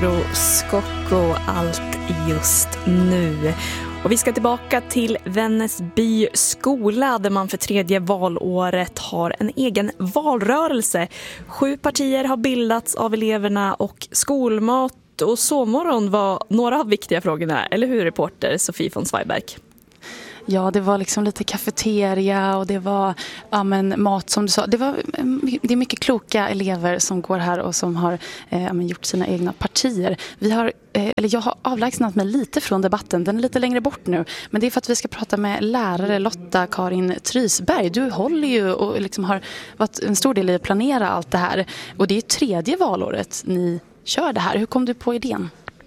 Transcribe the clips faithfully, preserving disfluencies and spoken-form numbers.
Mauro Scocco, allt just nu. Och vi ska tillbaka till Vännäsby skola där man för tredje valåret har en egen valrörelse. Sju partier har bildats av eleverna och skolmat och sovmorgon var några av viktiga frågorna. Eller hur, reporter Sofie von Zweigbergk? Ja, det var liksom lite kafeteria och det var ja, men mat som du sa. Det, var, det är mycket kloka elever som går här och som har eh, ja, men gjort sina egna partier. Vi har, eh, eller jag har avlägsnat mig lite från debatten. Den är lite längre bort nu. Men det är för att vi ska prata med lärare Lotta Karin Trysberg. Du håller ju och liksom har varit en stor del i att planera allt det här. Och det är tredje valåret ni kör det här. Hur kom du på idén?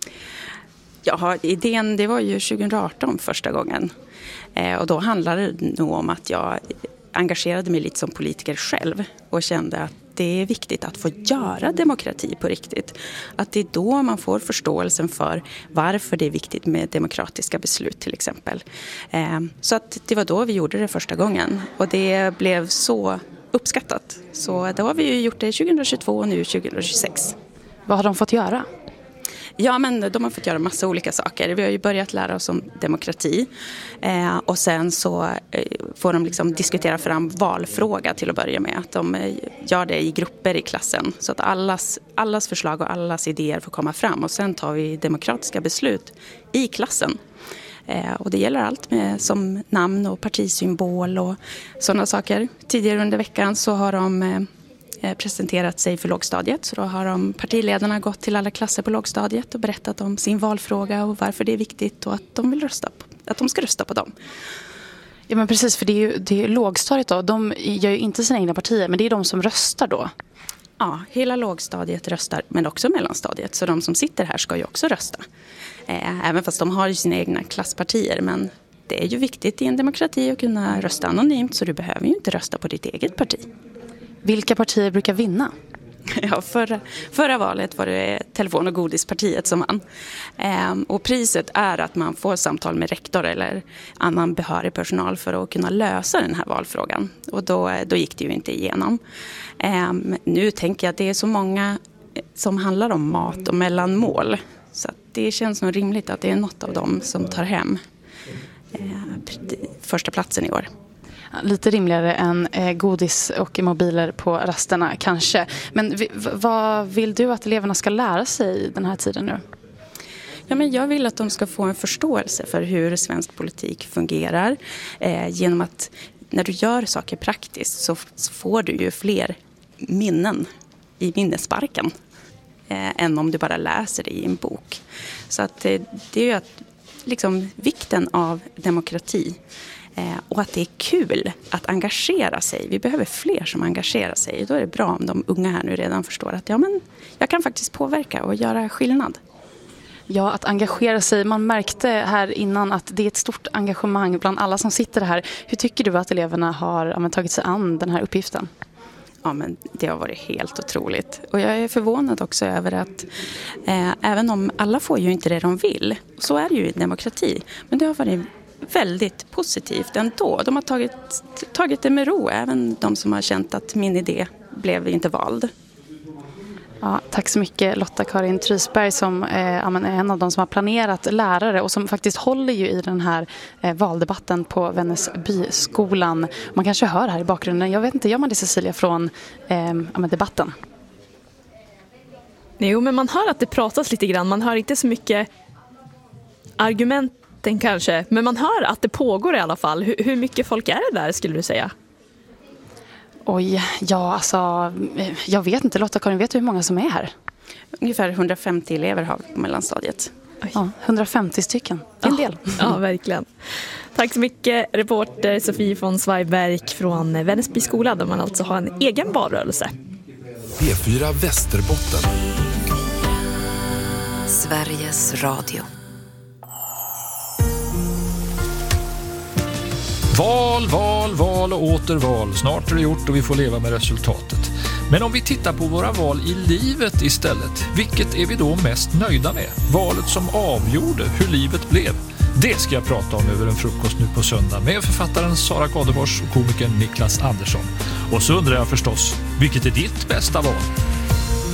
Ja, idén det var ju tjugo arton första gången. Eh, och då handlade det nog om att jag engagerade mig lite som politiker själv och kände att det är viktigt att få göra demokrati på riktigt. Att det är då man får förståelsen för varför det är viktigt med demokratiska beslut till exempel. Eh, så att det var då vi gjorde det första gången och det blev så uppskattat. Så då har vi ju gjort det tjugohundratjugotvå och nu tjugohundratjugosex. Vad har de fått göra? Ja, men de har fått göra massa olika saker. Vi har ju börjat lära oss om demokrati eh, och sen så eh, får de liksom diskutera fram valfråga till att börja med. Att de eh, gör det i grupper i klassen så att allas, allas förslag och allas idéer får komma fram. Och sen tar vi demokratiska beslut i klassen. Eh, och det gäller allt med, som namn och partisymbol och sådana saker. Tidigare under veckan så har de... Eh, presenterat sig för lågstadiet. Så då har de partiledarna gått till alla klasser på lågstadiet och berättat om sin valfråga och varför det är viktigt och att de vill rösta på, att de ska rösta på dem. Ja, men precis, för det är ju det är lågstadiet då. De gör ju inte sina egna partier, men det är de som röstar då. Ja, hela lågstadiet röstar, men också mellanstadiet. Så de som sitter här ska ju också rösta. Även fast de har ju sina egna klasspartier, men det är ju viktigt i en demokrati att kunna rösta anonymt, så du behöver ju inte rösta på ditt eget parti. Vilka partier brukar vinna? Ja, förra, förra valet var det telefon- och godispartiet som vann. Ehm, och priset är att man får samtal med rektor eller annan behörig personal för att kunna lösa den här valfrågan. Och då, då gick det ju inte igenom. Ehm, nu tänker jag att det är så många som handlar om mat och mellanmål. Så att det känns nog rimligt att det är något av dem som tar hem eh, första platsen i år. Lite rimligare än eh, godis och mobiler på rasterna kanske. Men v- vad vill du att eleverna ska lära sig den här tiden nu? Ja, men jag vill att de ska få en förståelse för hur svensk politik fungerar. Eh, genom att när du gör saker praktiskt så, så får du ju fler minnen i minnesparken. Eh, än om du bara läser det i en bok. Så att eh, det är ju att, liksom, vikten av demokrati. Eh, och att det är kul att engagera sig. Vi behöver fler som engagerar sig. Då är det bra om de unga här nu redan förstår att ja, men jag kan faktiskt påverka och göra skillnad. Ja, att engagera sig. Man märkte här innan att det är ett stort engagemang bland alla som sitter här. Hur tycker du att eleverna har ja, men, tagit sig an den här uppgiften? Ja, men det har varit helt otroligt. Och jag är förvånad också över att eh, även om alla får ju inte det de vill. Så är det ju i demokrati. Men det har varit väldigt positivt ändå. De har tagit, tagit det med ro, även de som har känt att min idé blev inte vald. Ja, tack så mycket Lotta Karin Trysberg som eh, är en av de som har planerat lärare och som faktiskt håller ju i den här eh, valdebatten på Vännäsbyskolan. Man kanske hör här i bakgrunden, jag vet inte, gör man det Cecilia från eh, ja, debatten? Jo, men man hör att det pratas lite grann. Man hör inte så mycket argument kanske, men man hör att det pågår i alla fall. Hur, hur mycket folk är det där skulle du säga? Oj, ja alltså, jag vet inte. Lotta Karin, vet du hur många som är här? Ungefär hundrafemtio elever har vi på mellanstadiet. Ja, hundrafemtio stycken. Det är en del. Ja, verkligen. Tack så mycket reporter Sofie von Zweigbergk från Vännäsby skola där man alltså har en egen valrörelse. P fyra Västerbotten. Sveriges Radio. Val, val, val och åter val. Snart är det gjort och vi får leva med resultatet. Men om vi tittar på våra val i livet istället, vilket är vi då mest nöjda med? Valet som avgjorde hur livet blev. Det ska jag prata om över en frukost nu på söndag med författaren Sara Kadefors och komikern Niklas Andersson. Och så undrar jag förstås, vilket är ditt bästa val?